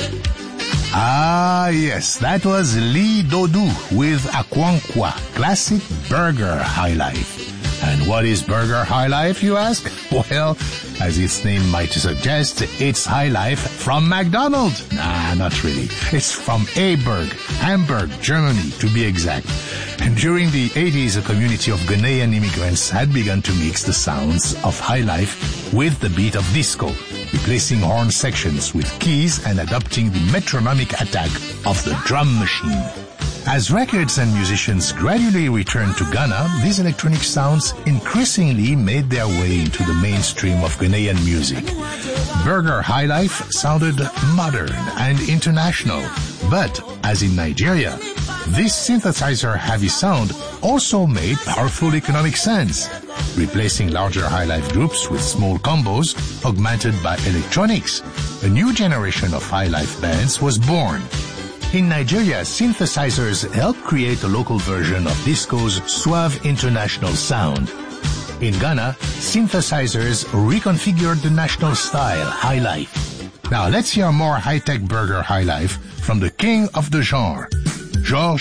Ah, yes, that was Lee Dodoo with Akwankwa, classic Burger High Life. And what is Burger High Life, you ask? Well, as its name might suggest, it's High Life from McDonald's. Nah, not really. It's from Aberg, Hamburg, Germany, to be exact. And during the 80s, a community of Ghanaian immigrants had begun to mix the sounds of High Life with the beat of disco, replacing horn sections with keys and adopting the metronomic attack of the drum machine. As records and musicians gradually returned to Ghana, these electronic sounds increasingly made their way into the mainstream of Ghanaian music. Burger High Life sounded modern and international, but as in Nigeria, this synthesizer-heavy sound also made powerful economic sense, replacing larger High Life groups with small combos augmented by electronics. A new generation of High Life bands was born. In Nigeria, synthesizers helped create a local version of disco's suave international sound. In Ghana, synthesizers reconfigured the national style, High Life. Now let's hear more high-tech Burger High Life from the king of the genre, George